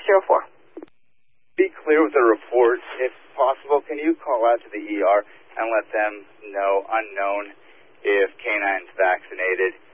604. Be clear with the report. If possible, can you call out to the ER and let them know, unknown, if canine's vaccinated?